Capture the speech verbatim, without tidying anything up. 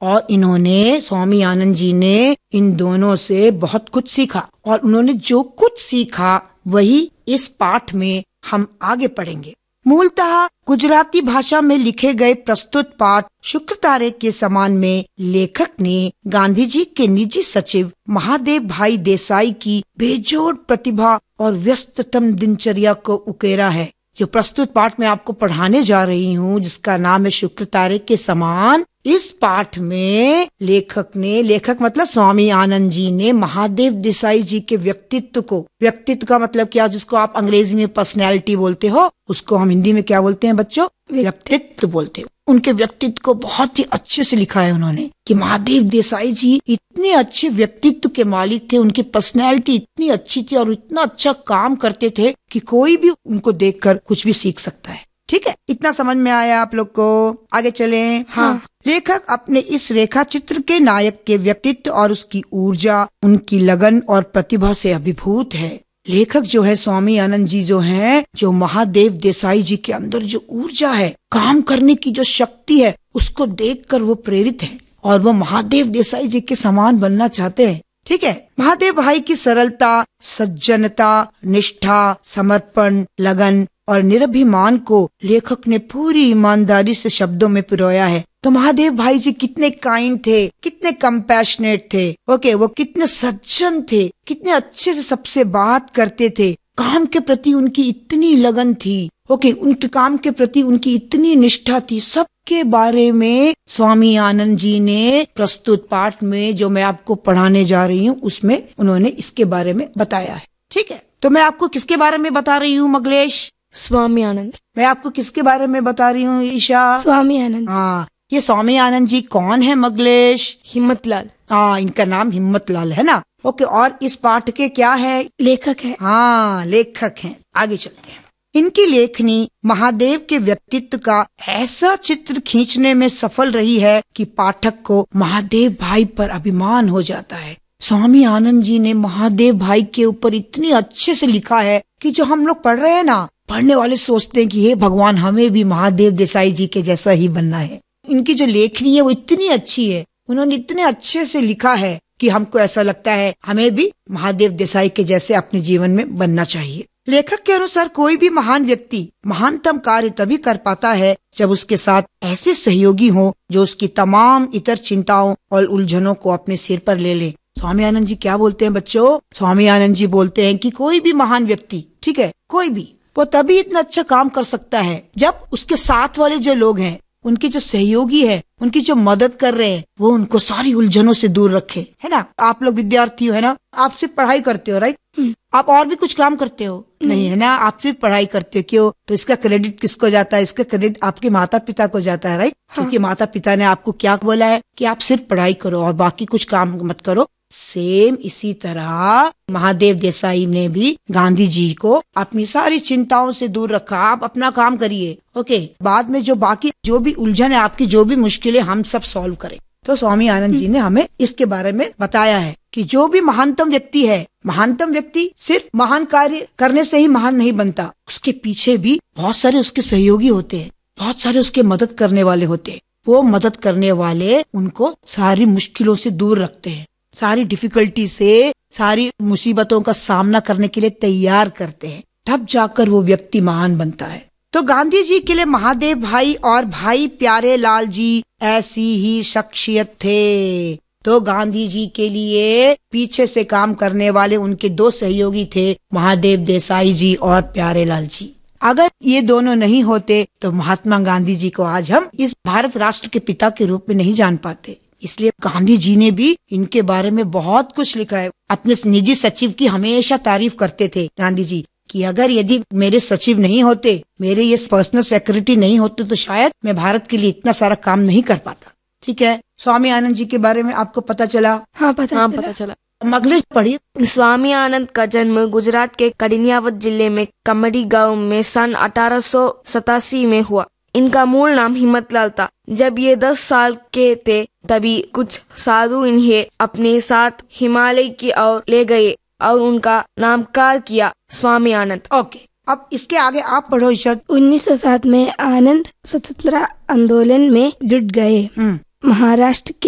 और इन्होंने, स्वामी आनंद जी ने इन दोनों से बहुत कुछ सीखा और उन्होंने जो कुछ सीखा वही इस पाठ में हम आगे पढ़ेंगे। मूलतः गुजराती भाषा में लिखे गए प्रस्तुत पाठ शुक्र तारे के समान में लेखक ने गांधी जी के निजी सचिव महादेव भाई देसाई की बेजोड़ प्रतिभा और व्यस्ततम दिनचर्या को उकेरा है। जो प्रस्तुत पाठ मैं आपको पढ़ाने जा रही हूँ, जिसका नाम है शुक्र तारे के समान, इस पाठ में लेखक ने, लेखक मतलब स्वामी आनंद जी ने महादेव देसाई जी के व्यक्तित्व को, व्यक्तित्व का मतलब क्या, जिसको आप अंग्रेजी में पर्सनैलिटी बोलते हो, उसको हम हिंदी में क्या बोलते हैं बच्चों? व्यक्तित्व बोलते हो। उनके व्यक्तित्व को बहुत ही अच्छे से लिखा है उन्होंने कि महादेव देसाई जी इतने अच्छे व्यक्तित्व के मालिक थे, उनकी पर्सनैलिटी इतनी अच्छी थी और इतना अच्छा काम करते थे कि कोई भी उनको देखकर कुछ भी सीख सकता है। ठीक है, इतना समझ में आया आप लोग को? आगे चलें। हाँ। लेखक अपने इस रेखा चित्र के नायक के व्यक्तित्व और उसकी ऊर्जा, उनकी लगन और प्रतिभा से अभिभूत है। लेखक जो है स्वामी आनंद जी जो हैं, जो महादेव देसाई जी के अंदर जो ऊर्जा है, काम करने की जो शक्ति है, उसको देखकर वो प्रेरित है और वो महादेव देसाई जी के समान बनना चाहते हैं। ठीक है, महादेव भाई की सरलता, सज्जनता, निष्ठा, समर्पण, लगन और निरभिमान को लेखक ने पूरी ईमानदारी से शब्दों में पिरोया है। तो महादेव भाई जी कितने काइंड थे, कितने कंपैशनेट थे, ओके, वो कितने सज्जन थे, कितने अच्छे से सबसे बात करते थे, काम के प्रति उनकी इतनी लगन थी, ओके, उनके काम के प्रति उनकी इतनी निष्ठा थी। सबके बारे में स्वामी आनंद जी ने प्रस्तुत पाठ में जो मैं आपको पढ़ाने जा रही हूँ उसमें उन्होंने इसके बारे में बताया है। ठीक है, तो मैं आपको किसके बारे में बता रही हूँ मगलेश? स्वामी आनंद। मैं आपको किसके बारे में बता रही हूँ ईशा? स्वामी आनंद। हाँ, ये स्वामी आनंद जी कौन है मगलेश? हिम्मतलाल। हाँ, इनका नाम हिम्मतलाल है ना। ओके, और इस पाठ के क्या है? लेखक है। हाँ, लेखक हैं। आगे चलते हैं। इनकी लेखनी महादेव के व्यक्तित्व का ऐसा चित्र खींचने में सफल रही है कि पाठक को महादेव भाई पर अभिमान हो जाता है। स्वामी आनंद जी ने महादेव भाई के ऊपर इतनी अच्छे से लिखा है कि जो हम लोग पढ़ रहे हैं ना, पढ़ने वाले सोचते हैं कि हे भगवान, हमें भी महादेव देसाई जी के जैसा ही बनना है। इनकी जो लेखनी है वो इतनी अच्छी है, उन्होंने इतने अच्छे से लिखा है कि हमको ऐसा लगता है हमें भी महादेव देसाई के जैसे अपने जीवन में बनना चाहिए। लेखक के अनुसार कोई भी महान व्यक्ति महानतम कार्य तभी कर पाता है जब उसके साथ ऐसे सहयोगी हों जो उसकी तमाम इतर चिंताओं और उलझनों को अपने सिर पर ले ले। स्वामी आनंद जी क्या बोलते हैं बच्चों? स्वामी आनंद जी बोलते हैं कि कोई भी महान व्यक्ति, ठीक है, कोई भी, वो तभी इतना अच्छा काम कर सकता है जब उसके साथ वाले जो लोग हैं, उनके जो सहयोगी है, उनकी जो मदद कर रहे हैं, वो उनको सारी उलझनों से दूर रखे, है ना। आप लोग विद्यार्थी हो, है ना, आप सिर्फ पढ़ाई करते हो, राइट? आप और भी कुछ काम करते हो? नहीं, है ना, आप सिर्फ पढ़ाई करते हो। क्यों? तो इसका क्रेडिट किसको जाता है? इसका क्रेडिट आपके माता पिता को जाता है, राइट? हाँ। क्योंकि माता पिता ने आपको क्या बोला है कि आप सिर्फ पढ़ाई करो और बाकी कुछ काम मत करो। सेम इसी तरह महादेव देसाई ने भी गांधी जी को अपनी सारी चिंताओं से दूर रखा। आप अपना काम करिए, ओके, बाद में जो बाकी जो भी उलझन है आपकी, जो भी मुश्किलें, हम सब सॉल्व करें। तो स्वामी आनंद जी ने हमें इसके बारे में बताया है कि जो भी महानतम व्यक्ति है, महानतम व्यक्ति सिर्फ महान कार्य करने से ही महान नहीं बनता, उसके पीछे भी बहुत सारे उसके सहयोगी होते हैं, बहुत सारे उसके मदद करने वाले होते हैं। वो मदद करने वाले उनको सारी मुश्किलों से दूर रखते हैं, सारी डिफिकल्टी से, सारी मुसीबतों का सामना करने के लिए तैयार करते हैं, तब जाकर वो व्यक्ति महान बनता है। तो गांधी जी के लिए महादेव भाई और भाई प्यारे लाल जी ऐसी ही शख्सियत थे। तो गांधी जी के लिए पीछे से काम करने वाले उनके दो सहयोगी थे, महादेव देसाई जी और प्यारे लाल जी। अगर ये दोनों नहीं होते तो महात्मा गांधी जी को आज हम इस भारत राष्ट्र के पिता के रूप में नहीं जान पाते। इसलिए गांधी जी ने भी इनके बारे में बहुत कुछ लिखा है। अपने निजी सचिव की हमेशा तारीफ करते थे गांधी जी कि अगर यदि मेरे सचिव नहीं होते, मेरे ये पर्सनल सेक्रेटरी नहीं होते, तो शायद मैं भारत के लिए इतना सारा काम नहीं कर पाता। ठीक है, स्वामी आनंद जी के बारे में आपको पता चला? हाँ, पता हाँ, पता चला। मगलेश पढ़िए। स्वामी आनंद का जन्म गुजरात के कडिन्यावत जिले में कमड़ी गांव में सन अठारह सौ सतासी में हुआ। इनका मूल नाम हिम्मतलाल था। जब ये दस साल के थे तभी कुछ साधु इन्हें अपने साथ हिमालय की ओर ले गए और उनका नामकरण किया स्वामी आनंद। ओके, अब इसके आगे आप पढ़ो इशद। उन्नीस सौ सात में आनंद स्वतंत्रता आंदोलन में जुट गए। महाराष्ट्र के